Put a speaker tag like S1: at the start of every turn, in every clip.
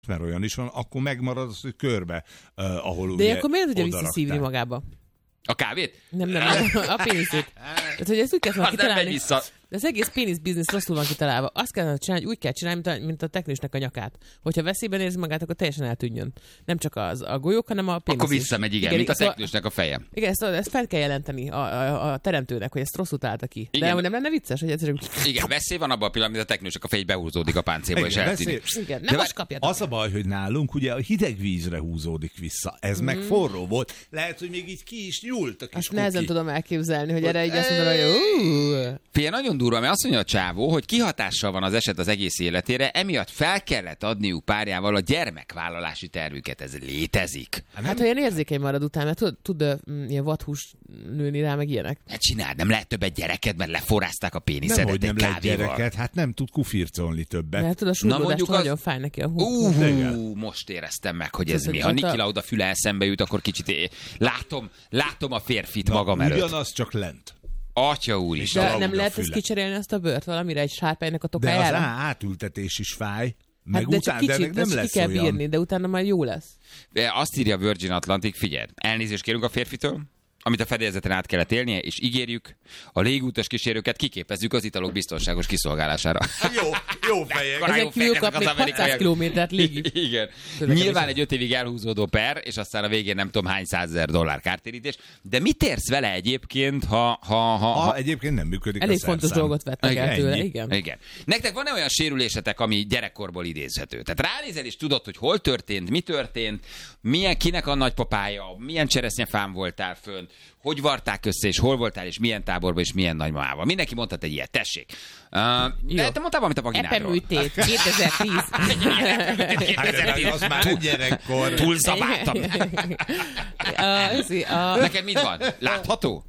S1: mert olyan is van, akkor megmarad az, hogy körbe, ahol
S2: de akkor miért tudja visszaszívni magába?
S3: A kávét?
S2: Nem, a péniszét. Tehát, hogy ezt úgy kell kitalálni. De az egész pénisz biznisz rosszul van kitalálva. Azt kell csinálni, úgy kell csinálni, mint a teknősnek a nyakát. Hogyha veszélyben érzi magát, akkor teljesen eltűnjön. Nem csak a golyók, hanem a pénisz.
S3: Akkor visszamegy, igen, mint a teknősnek a feje.
S2: Igen, ezt fel kell jelenteni a teremtőnek, hogy ezt rosszul találta ki.
S3: Igen.
S2: De nem lenne vicces, hogy egyszerűen...
S3: Igen, veszély van abban a pillanatban, mint a teknősnek a fej behúzódik a páncélba, és eltűnik.
S2: Igen, nem most kapjátok.
S1: Az a baj, hogy nálunk ugye a hideg vízre húzódik vissza. Ez meg forró volt. Lehet, hogy még így ki is nyúlt a kis
S2: azt nehezen tudom elképzelni, hogy erre így azt mondom, hogy
S3: Figyelj, nagyon durva, mert azt mondja a csávó, hogy kihatással van az eset az egész életére, emiatt fel kellett adniuk párjával a gyermekvállalási tervüket. Ez létezik.
S2: Hát olyan érzékeny marad után, mert tud ilyen vadhús nőni rá, meg ilyenek.
S3: Ne csináld, nem lehet többet gyereket, mert leforrázták a péniszedet
S1: nem, hogy nem lehet
S3: kávéval.
S1: gyereket, hát nem tud kufircolni többet.
S2: Mert tudod, a súlyódást nagyon fáj neki a
S3: most éreztem meg, hogy ez mi. Ha Niki Lauda füle eszembe jut, akkor kicsit látom a férfit magam előtt.
S1: Ugyanaz, csak lent.
S3: Atya úr is.
S2: De nem lehet ezt kicserélni azt a bőrt valamire, egy sárpánynak a tokájára?
S1: De az átültetés is fáj. Meg
S2: de
S1: után,
S2: kicsit,
S1: de meg nem lesz
S2: ki kell
S1: olyan.
S2: bírni, de utána majd jó lesz.
S3: Azt írja Virgin Atlantic, figyelj, elnézést kérünk a férfitől, amit a fedélzeten át kellett élnie, és ígérjük, a légútas kísérőket kiképezzük az italok biztonságos kiszolgálására.
S1: Jó fejek.
S2: Ezek kívül kapni 600 kilométert légi.
S3: Igen. Nyilván egy 5 évig elhúzódó per, és aztán a végén nem tudom hány $100,000 kártérítés. De mit érsz vele egyébként, ha
S1: egyébként nem működik
S2: elég
S1: a
S2: fontos
S1: szerszám.
S2: dolgot vettek el tőle,
S3: igen. Nektek van-e olyan sérülésetek, ami gyerekkorból idézhető? Tehát ránézel és tudod, hogy hol történt, mi történt, milyen kinek a nagypapája, milyen cseresznyefán voltál fönn, hogy varták össze, és hol voltál, és milyen táborban, és milyen nagymamával. Mindenki mondhat egy ilyet, tessék. De te mondtál valamit a vaginádról.
S2: Epeműtét, 2010.
S1: Hát az már gyerekkor.
S3: Túlszabáltam. Neked mit van? Látható?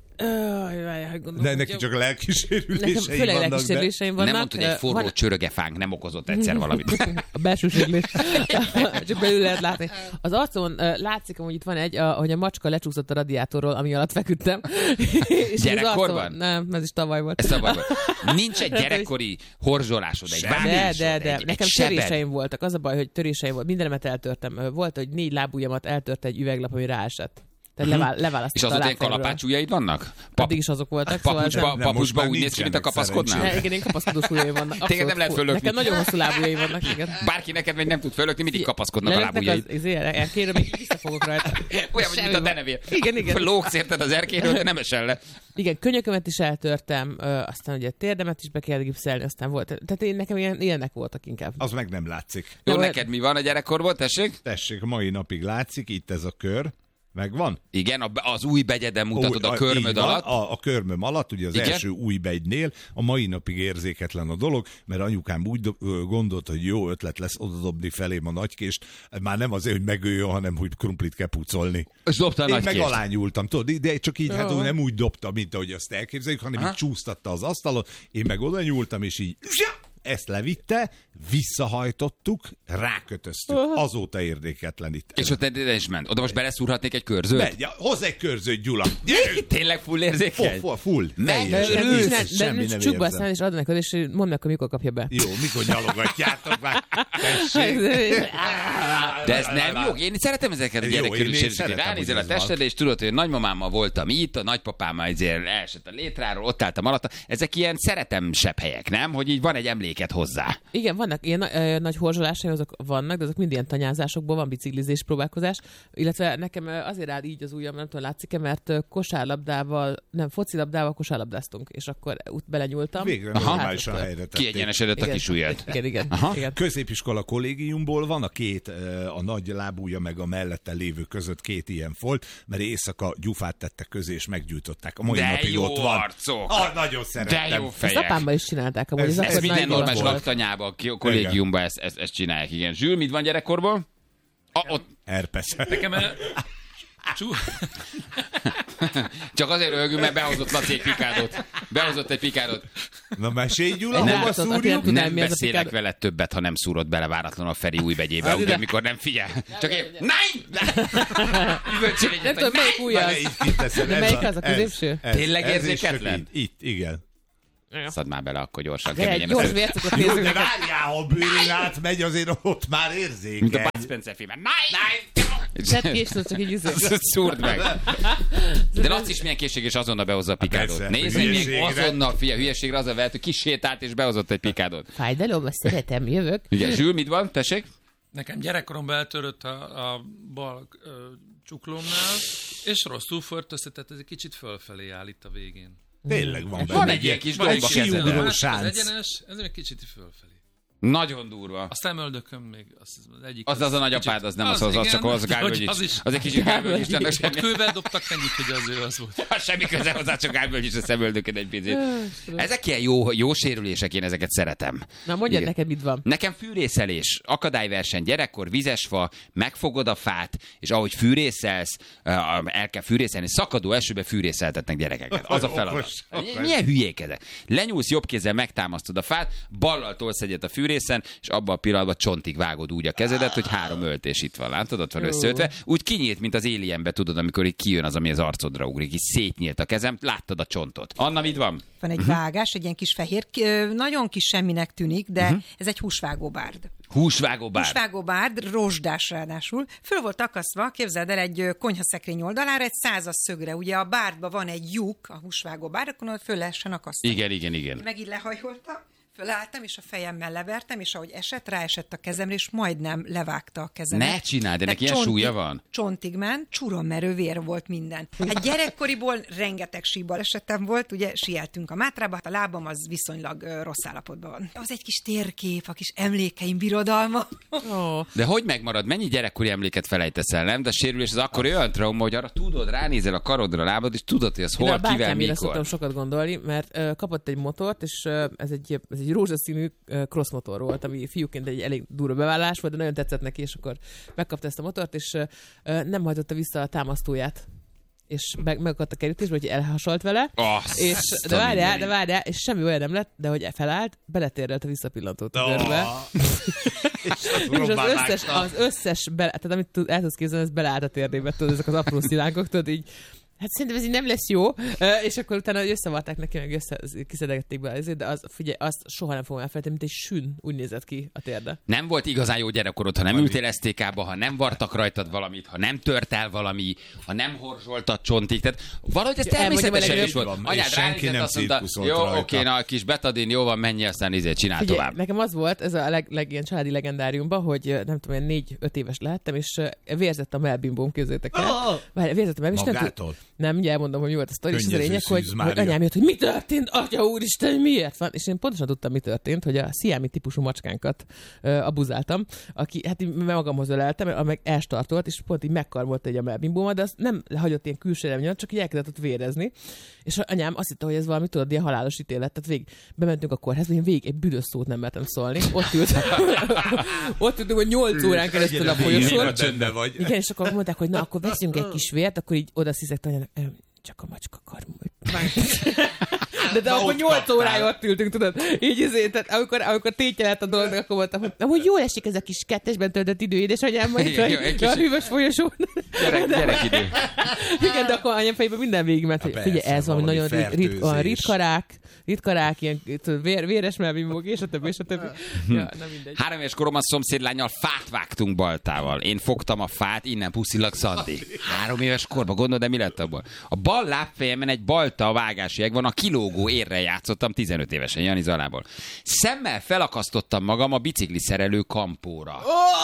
S1: De neki csak lelkisérülései
S2: főleg
S1: vannak.
S2: lelkisérüléseim vannak.
S3: Nem mondta, hogy egy forró csörögefánk nem okozott egyszer valamit.
S2: A belső sérülés. Csak belül lehet látni. Az arcon látszik, hogy itt van hogy a macska lecsúszott a radiátorról, ami alatt feküdtem.
S3: Gyerekkorban?
S2: Nem, ez is tavaly volt.
S3: Ez tavaly volt. Nincs egy gyerekkori horzsolásod, egy vágásod,
S2: de. Nekem töréseim voltak. Az a baj, hogy töréseim volt. Mindenemet eltörtem. Volt, hogy 4 lábujjamat eltört egy üveglap, ami ráesett. Tehát leválasztotta.
S3: És azóta ilyen kalapács ujjaid vannak?
S2: Addig is azok voltak.
S3: Papucsba úgy néz ki, mint a kapaszkodnál?
S2: Igen, én kapaszkodós ujjaim vannak.
S3: Téged nem lehet fölökni.
S2: Nekem nagyon hosszú lábujjaim vannak. Igen.
S3: Bárki neked meg nem tud fölökni, mindig kapaszkodnak a lábujjaid.
S2: Elkérem, még visszafogok rajta.
S3: Olyan, mint a denevér.
S2: Igen.
S3: Lógsz érted az erkéről, de nem esel le.
S2: Igen, könyökömet is eltörtem, aztán ugye térdemet is be kellett gipszelni, aztán volt. Tehát nekem ilyenek voltak inkább.
S1: Az meg nem látszik.
S3: Jó, neked mi van a gyerekkorból, tessék?
S1: Tessék, mai napig látszik, itt ez a kör. Megvan?
S3: Igen, az új begyeden mutatod a körmöd alatt.
S1: A körmöm alatt, ugye az első új begynél, a mai napig érzéketlen a dolog, mert anyukám úgy gondolt, hogy jó ötlet lesz odadobni felém a nagykést, már nem azért, hogy megöljön, hanem hogy krumplit kell pucolni.
S3: És dobta a
S1: én
S3: nagykést.
S1: meg alányultam, tudod, de csak így, hát nem úgy dobta, mint ahogy azt elképzeljük, hanem így csúsztatta az asztalon, én meg oda nyúltam, és így ezt levitte, visszahajtottuk, rákötöztük. Azóta érdeketlenít.
S3: És ott is ment. Oda most beleszúrhatnék egy körzőt?
S1: Hozz egy körzőt, Gyula!
S3: Tényleg full érzékeny?
S1: Full.
S2: De csukba aztán, és adnak oda, és mondd meg, mikor kapja be.
S1: Jó, mikor nyalogatjátok már. Tessék.
S3: De ez nem jó. Én szeretem ezeket a gyerekkörüléseket. Ránézel a testedre, és tudod, hogy nagymamámmal voltam itt, a nagypapámmal azért elesett a létráról, ott álltam alatta. Ezek ilyen szeretemsebb helyek, nem? Hogy így van egy emléket hozzá.
S2: Igen, vannak ilyen nagy horzsolásaim, azok vannak, de azok mind ilyen tanyázásokból van, biciklizés, próbálkozás. Illetve nekem azért áll így az ujjam, nem tudom, látszik-e, mert focilabdával kosárlabdáztunk, és akkor ott belenyúltam.
S1: Végre normálisan helyre tették.
S3: Kiegyenesedett a kis ujjad.
S2: Igen.
S1: Középiskola kollégiumból van a nagy lábúja meg a mellette lévő között 2 ilyen folt, mert éjszaka gyufát tettek közé, és meggyújtották. A mai napig ott van.
S3: Arcok.
S1: Nagyon szeretem.
S3: De jó fejek.
S2: Ezt apámban is csinálták.
S3: Ez minden normális laktanyában, a kollégiumban ezt csinálják, igen. Zsül, mit van gyerekkorból?
S1: Herpes.
S4: Nekem
S3: Csak azért röhögünk, mert behozott Laci egy pikádot.
S1: Na mesélj, Gyula, hova szúrjuk?
S3: Nem beszélek veled többet, ha nem szúrod bele váratlan a Feri új vegyébe, ugye, amikor nem figyel. Csak én... Nein!
S2: Nem tudom, melyik új az? De melyik az a középső?
S3: Tényleg érzéketlen?
S1: Itt, igen.
S3: Szad már bele, akkor gyorsan.
S2: De egy gyors vércukrot nézzük
S1: De
S2: neked.
S1: várjál, ha bőrén átmegy, azért ott már érzékeny.
S3: Mint a Bud Spencer filmben.
S2: Sett késlő, csak így
S3: Szúrd meg. De Laci is milyen készség, és azonnal behozza a pikádot. Nézd, hogy még azonnal, hülyeségre az a vehet, hogy kisétált és behozott egy pikádot.
S2: Fájdalom, azt szeretem, jövök.
S3: Igen, Zsül, mit van? Tessék?
S4: Nekem gyerekkoromban eltörött a bal csuklómnál, és rosszul förtöztetett, ez egy kicsit fölfelé áll itt a végén.
S1: Tényleg van benne.
S3: Van egy ilyen kis
S1: Egy
S3: gomba kezed.
S1: siugró
S4: Az
S1: sánc.
S4: egyenes, ez egy kicsit fölfelé.
S3: Nagyon durva.
S4: Aztán öldököm még. Az egyik.
S3: Az a nagyapád, az nem az, az csak az Gálvölgyics. Az egy kicsit Gálvölgyics.
S4: Ott kővel dobtak mennyit, hogy az ő az volt.
S3: Semmi köze hozzá, csak Gálvölgyics, a szemöldököd egy picit. Ezek ilyen jó sérülések, én ezeket szeretem.
S2: Na mondjad
S3: Igen.
S2: neked, mit van.
S3: Nekem fűrészelés, akadályverseny, gyerekkor, vizesfa, megfogod a fát, és ahogy fűrészelsz, el kell fűrészelni, szakadó esőbe fűrészeltetnek gyerekeket. Az a feladat. Milyen hülyék ezek? Lenyúlsz jobb kézzel, megtámasztod a fát, ballal tolsz egyet a fűrészen, és abban a pillanatban csontig vágod úgy a kezedet, hogy 3 öltés itt van. Látod, ott van összeötve. Úgy kinyílt, mint az Alienbe, tudod, amikor így kijön az, ami az arcodra ugrik. Így szétnyílt a kezem, láttad a csontot. Anna, mit van?
S5: Van egy vágás, egy ilyen kis fehér, nagyon kis semminek tűnik, de ez egy húsvágóbárd.
S3: Húsvágóbár.
S5: Húsvágóbárd, rozsdás ráadásul. Föl volt akasztva, képzeld el, egy konyhaszekrény oldalára, egy 100-as szögre. Ugye a bárdban van egy lyuk, a húsvágóbárd, akkor ott föl lehessen akasztani.
S3: Igen.
S5: Meg így lehajoltam, fölálltam, és a fejemmel levertem, és ahogy esett, ráesett a kezemre, és majdnem levágta a kezemet.
S3: Ne csináld, de neki ilyen
S5: csontig,
S3: súlya van?
S5: Csontig ment, csurommerő vér volt minden. Hát gyerekkoriból rengeteg síbalesetem volt, ugye sieltünk a Mátrába, hát a lábam az viszonylag rossz állapotban van. Az egy kis térkép, a kis emlékeim birodalma.
S2: Oh.
S3: De hogy megmarad? Mennyi gyerekkori emléket felejtesz el, nem? De a sérülés az akkor olyan trauma, hogy arra tudod, ránézel a karodra, a lábad, és tudod, hogy az hol, kivel, mikor.
S2: Szoktam sokat gondolni, mert kapott egy motort, és ez egy rózsaszínű crossmotor volt, ami fiúként egy elég durva bevállalás volt, de nagyon tetszett neki, és akkor megkapta ezt a motort, és nem hajtotta vissza a támasztóját. És megakadt a kerítésbe, hogy elhasalt vele, és de várjál, és semmi olyan nem lett, de hogy felállt, beletérrelt a visszapillantót a görbe. És az összes tehát amit el tudsz képzelni, ez beleállt a térdébe, tudod, ezek az apró szilánkok, tudod, így hát szerintem ez így nem lesz jó, és akkor utána összevarták neki, meg kiszedegették be azért, de az, figyelj, azt soha nem fogom elfelejteni, mint egy sün, úgy nézett ki a térde.
S3: Nem volt igazán jó gyerekkorod, ha nem ültél STK-ba, ha nem vartak rajtad valamit, ha nem tört el valami, ha nem horzsoltad csontig, tehát valahogy ez természetesen is volt. Anyád ránézett, azt mondta, jó, oké, na, a kis betadin, jó van, menj, aztán csinál tovább.
S2: Nekem az volt, ez a ilyen családi legendáriumban, hogy nem tudom, 4-5 éves lehettem, és vérzett a melbimbóm, képzeljétek el. Vérzett a melbimbóm, nem, ugye elmondom, hogy mi volt a sztori, és az a lényeg, hogy anyám jött, hogy mi történt, atya úristen, miért van? És én pontosan tudtam, mi történt, hogy a sziámi típusú macskánkat abuzáltam, aki, hát magamhoz öleltem, meg elstartolt, és pont így megkarmolt egy a melbimbómat, de azt nem hagyott ilyen külsőre miatt, csak így elkezdett ott vérezni. És anyám azt hitte, hogy ez valami, tudod, ilyen halálos ítélet. Tehát bementünk a kórházba, én végig egy büdös szót nem mertem szólni. Ott ültünk, hogy 8 órán keresztül a folyosón. Igen, és akkor mondták, hogy na, akkor veszünk egy kis vért, akkor így oda sziszegte anyának, csak a macska karmol. De akkor 8 órája ott ültünk, tudod? Így azért, tehát amikor tétje lett a dolognak, akkor mondtam, hogy jól esik ez a kis kettesben töltött idő, édesanyám, majd a hűvös folyosón.
S3: Gyerekidő.
S2: Igen, de akkor anyám fejében minden végigment, hogy figyelj, ez valami nagyon ritkarák, ilyen véres melbimbók, és a többi. Ja, nem mindegy.
S3: 3 éves koromban szomszédlánnyal fát vágtunk baltával. Én fogtam a fát, innen puszilak Szanti. 3 éves korban, gondolod, de mi lett abból? A bal lábfejemen egy balta vágási van, a kilógó érre játszottam 15 évesen, Jani Zalából. Szemmel felakasztottam magam a bicikli szerelő kampóra.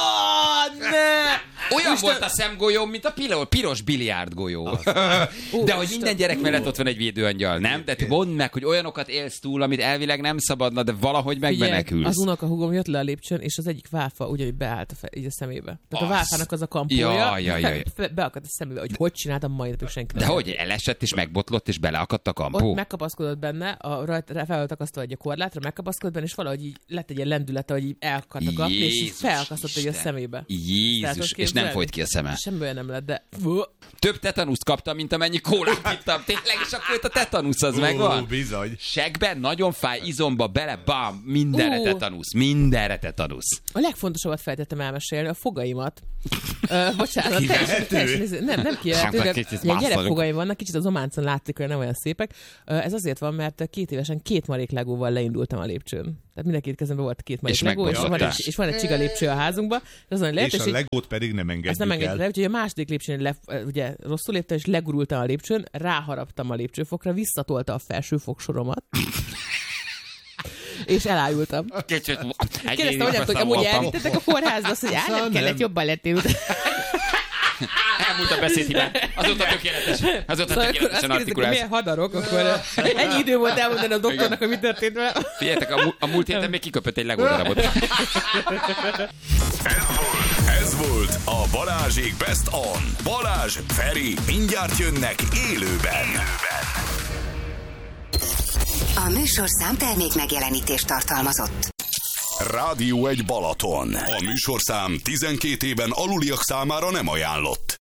S3: Olyan volt a szemgolyóm, mint a piros biliárdgolyó. De hogy minden gyerek mellett ott van egy védőangyal, nem? Tehát mondd meg, hogy olyanokat élsz túl, amit elvileg nem szabadna, de valahogy megmenekülsz.
S2: Az unokahúgom jött le a lépcsőn, és az egyik válfa ugyanúgy beállt így a szemébe. Tehát a válfának az a kampója, beakadt a szemébe, hogy csináltam mai napig senki.
S3: De hogy elesett és megbotlott és beleakadt a kampó?
S2: Ott megkapaszkodott benne, fel volt akasztva egy a korlátra, megkapaszkodott benne, és valahogy így lett egy ilyen lendülete, hogy így el akarta kapni, és így felakasztott egy a szemébe.
S3: Jézus, és nem folyt ki a szeme.
S2: Semmi olyan nem lett, de...
S3: Több tetanuszt kaptam, mint amennyi kólát ittam. Tényleg, és akkor itt a tetanusz az megvan.
S1: Bizony.
S3: Segben nagyon fáj, izomba bele, bam, mindenre tetanusz.
S2: A legfontosabbat feltettem elmesélni, a fogaimat. Bocsánat. Nem kivehető, ilyen gyerekfogai vannak, kicsit az ománcon látszik, hogy nem olyan szépek. Ez azért van, mert 2 évesen 2 marék legóval leindultam a lépcsőn. Tehát mindenki kezemben volt 2 marék legó, és van egy csiga lépcső a házunkba.
S1: És a legót pedig nem engedjük el.
S2: Úgyhogy a második lépcsőn ugye rosszul léptem, és legurultam a lépcsőn, ráharaptam a lépcsőfokra, visszatolta a felső fogsoromat. És elájultam. Kérdeztem, hogy amúgy elvittetek a kórházba, azt, hogy nem kellett, jobban lettél.
S3: Elmúlt a beszédhibám. Azóta tökéletes. Azóta tökéletesen artikulálsz.
S2: Milyen hadarok, akkor ennyi idő volt elmondani a doktornak, hogy mi történt vele.
S3: Figyeljetek, a múlt héten még kiköpött egy legódarabot.
S6: Ez volt a Balázsék Best On. Balázs, Feri, mindjárt jönnek élőben.
S7: A műsorszám termék megjelenítést tartalmazott.
S6: Rádió 1 Balaton. A műsorszám 12 éven aluliak számára nem ajánlott.